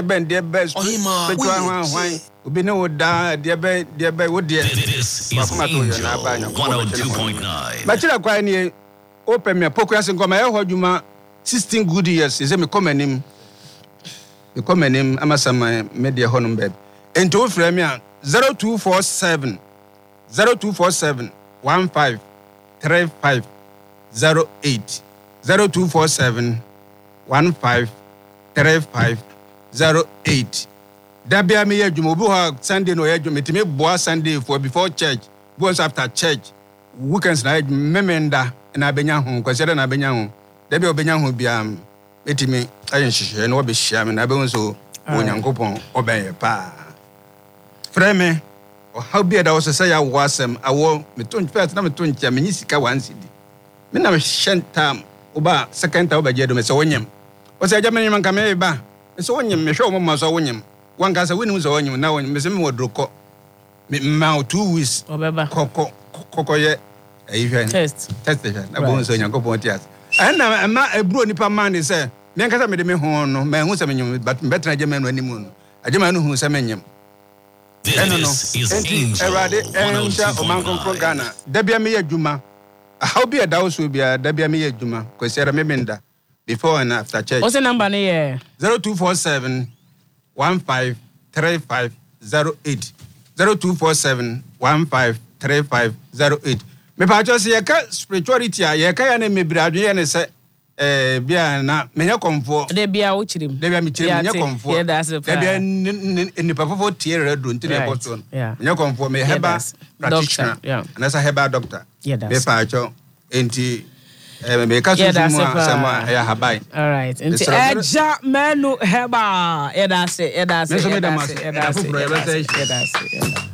Ben dear best. Obi no da dear be wo dear. This is Angel 102.9. Bachira kwa ni open me pokuya se nkoma e hodwuma 16 good years is me come anim. Me come anim amasama media honum babe. Ento frame me 0247 153508 0247 153508 Dabia me adwuma obi ho Sunday no adwuma metime boa Sunday for before church once after church weekends na memenda na benya ho kwasere na benya ho dabia obenya ho bia metime ayen hihye na obehia me na be so onyankopon obenye pa frame o how be that was say ya wasem awo meton first na meton chia menyi sika wansidi me na shentam oba second time oba jedo me se wonyem o se aja menyi manka me ba me se wonyem me hwe o mama so wonyem wanka se wini so wonyem na wonyem me se me wodroko me ma 2 weeks obeba koko ye ehwe test na bo so nyankopon tias ana ma ebro nipa man se me nkasa me de me ho no ma hu se menyem but better aja menu animu no aja manu hu se menyem This is Angel. Erade Angel Omankonkron Ghana. Dabia me adwuma. How be a dawso bia dabia me adwuma. Kwesere me menda before and after church. What's the number ne 0247 153508. 0247 153508. Me pa cho se yeka spirituality a yeka ya na me bradwe ne se bia na menya komfo de bia wo chirim de bia me chirim menya komfo de bia ni papa fo tie redo ntine apostle menya komfo me heba practitioner and as a heba doctor me pa cho enti me ka so sama ya habai all right enti eja menu heba that's it me so me da mas